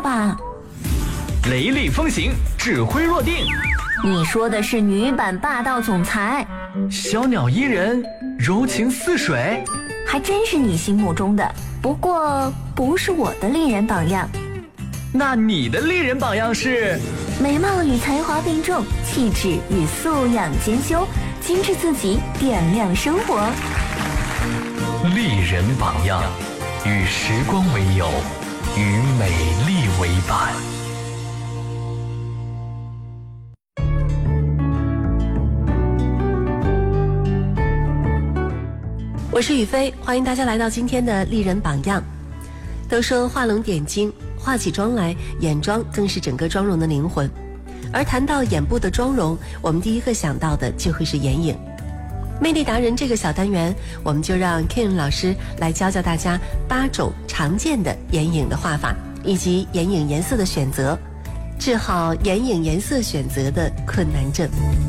吧？ 雷厉风行，指挥若定。 你说的是女版霸道总裁。 小鸟依人，柔情似水。 还真是你心目中的，不过不是我的丽人榜样。 那你的丽人榜样是？ 美貌与才华并重，气质与素养兼修，精致自己，点亮生活。 丽人榜样，与时光为友，与美丽为伴。 我是雨飞，欢迎大家来到今天的丽人榜样。都说画龙点睛，画起妆来，眼妆更是整个妆容的灵魂。而谈到眼部的妆容，我们第一个想到的就会是眼影。魅力达人这个小单元，我们就让 Ken 老师来教大家8种常见的眼影的画法，以及眼影颜色的选择，治好眼影颜色选择的困难症。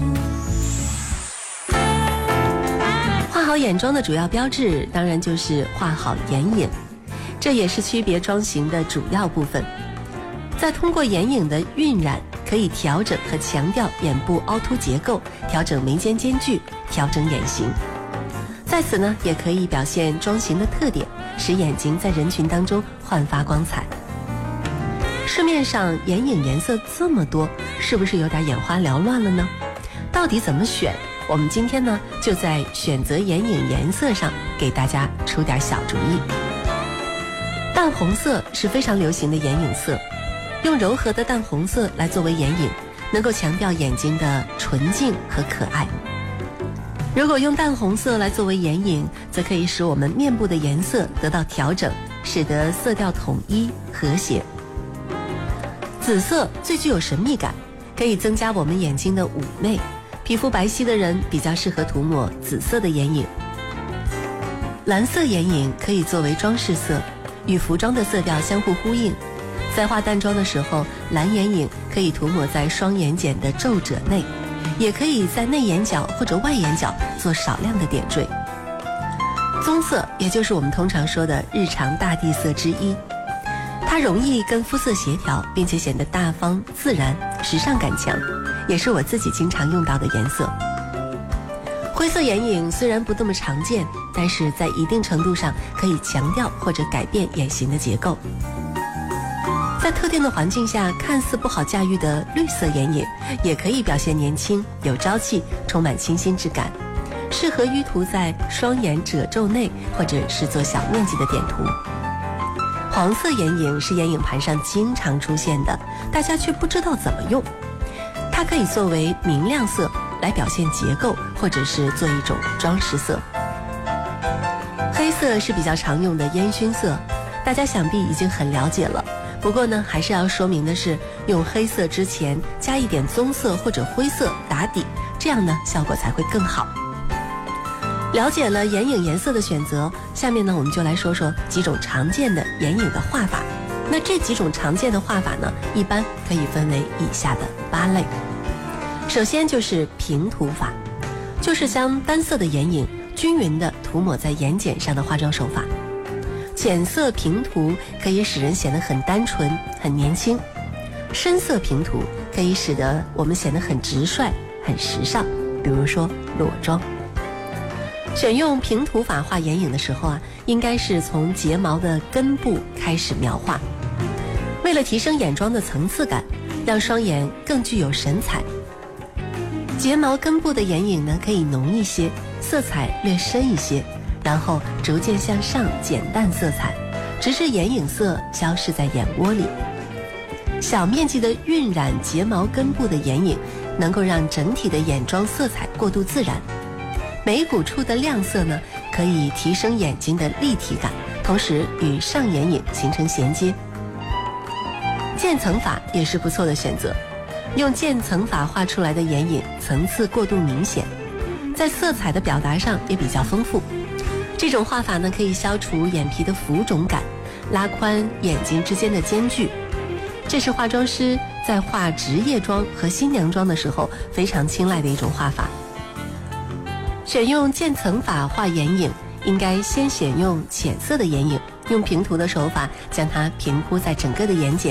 画好眼妆的主要标志当然就是画好眼影，这也是区别妆型的主要部分。再通过眼影的晕染，可以调整和强调眼部凹凸结构，调整眉间间距，调整眼型。在此呢，也可以表现妆型的特点，使眼睛在人群当中焕发光彩。市面上眼影颜色这么多，是不是有点眼花缭乱了呢？到底怎么选？我们今天呢，就在选择眼影颜色上给大家出点小主意。淡红色是非常流行的眼影色，用柔和的淡红色来作为眼影，能够强调眼睛的纯净和可爱。如果用淡红色来作为眼影，则可以使我们面部的颜色得到调整，使得色调统一和谐。紫色最具有神秘感，可以增加我们眼睛的妩媚。皮肤白皙的人比较适合涂抹紫色的眼影。蓝色眼影可以作为装饰色，与服装的色调相互呼应。在画淡妆的时候，蓝眼影可以涂抹在双眼睑的皱褶内，也可以在内眼角或者外眼角做少量的点缀。棕色也就是我们通常说的日常大地色之一，它容易跟肤色协调，并且显得大方自然，时尚感强，也是我自己经常用到的颜色。灰色眼影虽然不那么常见，但是在一定程度上可以强调或者改变眼型的结构。在特定的环境下，看似不好驾驭的绿色眼影，也可以表现年轻、有朝气、充满清新之感，适合于涂在双眼褶皱内，或者是做小面积的点涂。黄色眼影是眼影盘上经常出现的，大家却不知道怎么用。它可以作为明亮色来表现结构，或者是做一种装饰色。黑色是比较常用的烟熏色，大家想必已经很了解了。不过呢，还是要说明的是，用黑色之前加一点棕色或者灰色打底，这样呢效果才会更好。了解了眼影颜色的选择，下面呢我们就来说说几种常见的眼影的画法。那这几种常见的画法呢，一般可以分为以下的8类。首先就是平涂法，就是将单色的眼影均匀地涂抹在眼睑上的化妆手法。浅色平涂可以使人显得很单纯、很年轻，深色平涂可以使得我们显得很直率、很时尚，比如说裸妆。选用平涂法画眼影的时候啊，应该是从睫毛的根部开始描画。为了提升眼妆的层次感，让双眼更具有神采，睫毛根部的眼影呢可以浓一些，色彩略深一些，然后逐渐向上减淡色彩，直至眼影色消失在眼窝里。小面积的晕染睫毛根部的眼影，能够让整体的眼妆色彩过渡自然。眉骨处的亮色呢，可以提升眼睛的立体感，同时与上眼影形成衔接。渐层法也是不错的选择，用渐层法画出来的眼影层次过度明显，在色彩的表达上也比较丰富。这种画法呢，可以消除眼皮的浮肿感，拉宽眼睛之间的间距。这是化妆师在画职业妆和新娘妆的时候非常青睐的一种画法。选用渐层法画眼影，应该先选用浅色的眼影，用平涂的手法将它平铺在整个的眼睑，